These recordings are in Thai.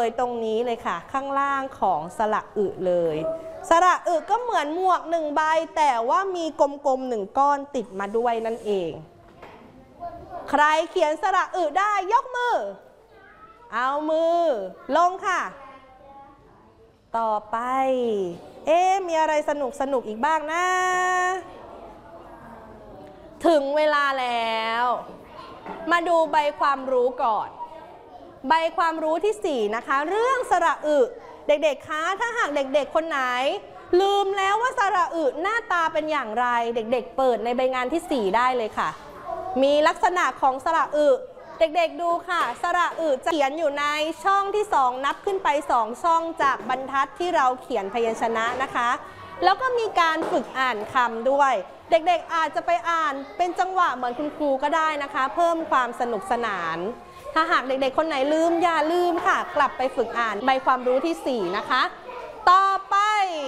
เลยตรงนี้เลยค่ะข้างล่างของสระอึเลยสระอึก็เหมือนหมวก1 ใบแต่ว่ามีกลมๆ1 ก้อนติดมาด้วยนั่นเองใครเขียนสระอึได้ยกมือเอามือลงค่ะต่อไปมีอะไรสนุกอีกบ้างนะถึงเวลาแล้วมาดูใบความรู้ก่อนใบความรู้ที่4นะคะเรื่องสระอึเด็กๆคะถ้าหากเด็กๆคนไหนลืมแล้วว่าสระอึหน้าตาเป็นอย่างไรเด็กๆเปิดในใบงานที่4ได้เลยค่ะมีลักษณะของสระอึเด็กๆดูค่ะสระอึจะเขียนอยู่ในช่องที่2นับขึ้นไป2ช่องจากบรรทัดที่เราเขียนพยัญชนะนะคะแล้วก็มีการฝึกอ่านคำด้วยเด็กๆอาจจะไปอ่านเป็นจังหวะเหมือนคุณครูก็ได้นะคะเพิ่มความสนุกสนานถ้าหากเด็กๆคนไหนลืมอย่าลืมค่ะกลับไปฝึกอ่านใบความรู้ที่4นะคะต่อไป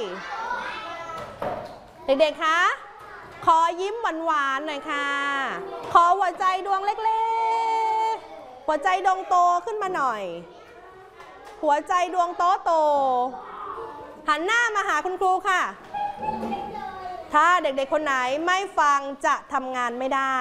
เด็กๆคะขอยิ้มหวานๆหน่อยค่ะขอหัวใจดวงเล็กๆหัวใจดวงโตขึ้นมาหน่อยหัวใจดวงโตหันหน้ามาหาคุณครูค่ะถ้าเด็กๆคนไหนไม่ฟังจะทำงานไม่ได้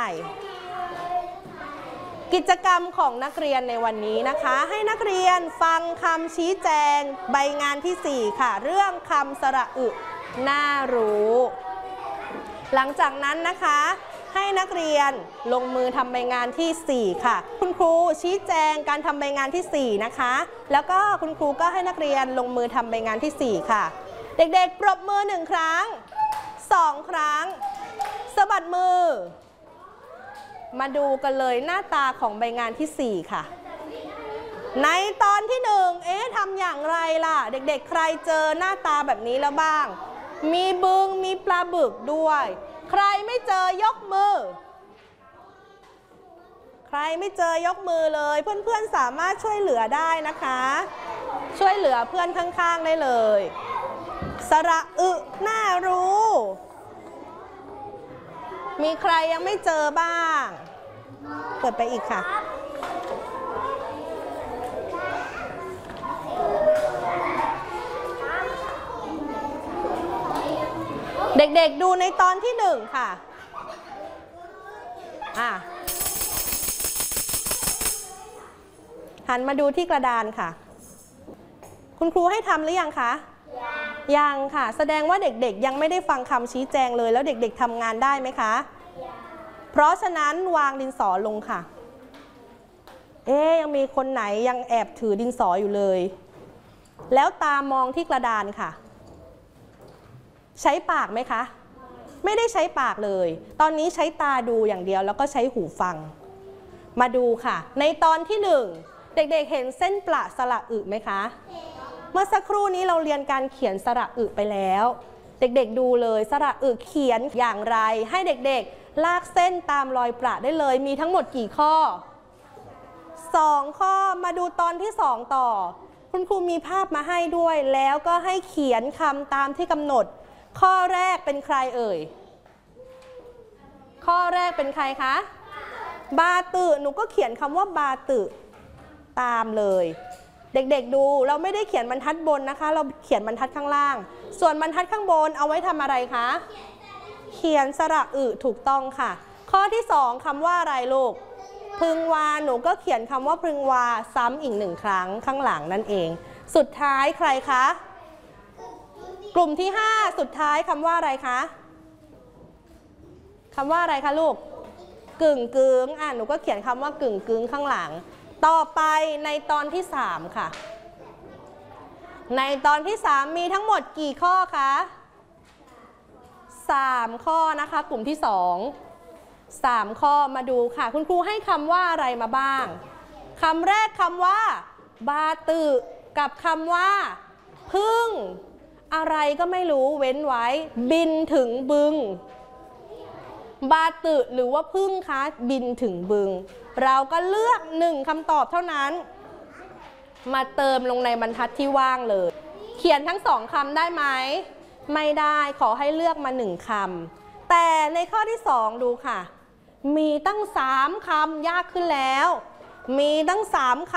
กิจกรรมของนักเรียนในวันนี้นะคะให้นักเรียนฟังคำชี้แจงใบงานที่4ค่ะเรื่องคำสระอึน่ารู้หลังจากนั้นนะคะให้นักเรียนลงมือทำใบงานที่4ค่ะคุณครูชี้แจงการทำใบงานที่4นะคะแล้วก็คุณครูก็ให้นักเรียนลงมือทำใบงานที่4ค่ะเด็กๆปรบมือ1 ครั้ง2 ครั้งสะบัดมือมาดูกันเลยหน้าตาของใบงานที่4ค่ะในตอนที่1ทำอย่างไรล่ะเด็กๆใครเจอหน้าตาแบบนี้แล้วบ้างมีบึงมีปลาบึกด้วยใครไม่เจอยกมือใครไม่เจอยกมือเลยเพื่อนๆสามารถช่วยเหลือได้นะคะช่วยเหลือเพื่อนข้างๆได้เลยสระอึน่ารู้มีใครยังไม่เจอบ้างเปิดไปอีกค่ะเด็กๆดูในตอนที่1ค่ะหันมาดูที่กระดานค่ะคุณครูให้ทำหรือยังคะยังค่ะแสดงว่าเด็กๆยังไม่ได้ฟังคำชี้แจงเลยแล้วเด็กๆทำงานได้ไหมคะเพราะฉะนั้นวางดินสอลงค่ะยังมีคนไหนยังแอบถือดินสออยู่เลยแล้วตามองที่กระดานค่ะใช้ปากไหมคะไม่ได้ใช้ปากเลยตอนนี้ใช้ตาดูอย่างเดียวแล้วก็ใช้หูฟังมาดูค่ะในตอนที่1เด็กๆเห็นเส้นประสระอึไหมคะเมื่อสักครู่นี้เราเรียนการเขียนสระอึไปแล้วเด็กๆดูเลยสระอึเขียนอย่างไรให้เด็กๆลากเส้นตามรอยประได้เลยมีทั้งหมดกี่ข้อ2 ข้อมาดูตอนที่2ต่อคุณครูมีภาพมาให้ด้วยแล้วก็ให้เขียนคำตามที่กำหนดข้อแรกเป็นใครเอ่ยข้อแรกเป็นใครคะบาตึหนูก็เขียนคำว่าบาตึตามเลยเด็กๆดูเราไม่ได้เขียนบรรทัดบนนะคะเราเขียนบรรทัดข้างล่างส่วนบรรทัดข้างบนเอาไว้ทำอะไรคะเขียนสระอึถูกต้องค่ะข้อที่2คำว่าอะไรลูกพึงวาหนูก็เขียนคำว่าพึงวาซ้ำอีก1 ครั้งข้างหลังนั่นเองสุดท้ายใครคะกลุ่มที่5สุดท้ายคำว่าอะไรคะคำว่าอะไรคะลูกกึ่งกึ้งหนูก็เขียนคำว่ากึ่งกึ้งข้างหลังต่อไปในตอนที่3ค่ะในตอนที่3มีทั้งหมดกี่ข้อคะ3 ข้อนะคะกลุ่มที่3ข้อมาดูค่ะคุณครูให้คำว่าอะไรมาบ้างคำแรกคำว่าบาตึกับคำว่าพึ่งอะไรก็ไม่รู้เว้นไว้บินถึงบึงบาตึหรือว่าพึ่งคะบินถึงบึงเราก็เลือก1 คำตอบเท่านั้นมาเติมลงในบรรทัดที่ว่างเลยเขียนทั้ง2 คำได้ไหมไม่ได้ขอให้เลือกมา1 คำแต่ในข้อที่2ดูค่ะมีตั้ง3 คำยากขึ้นแล้วมีตั้ง3 คำ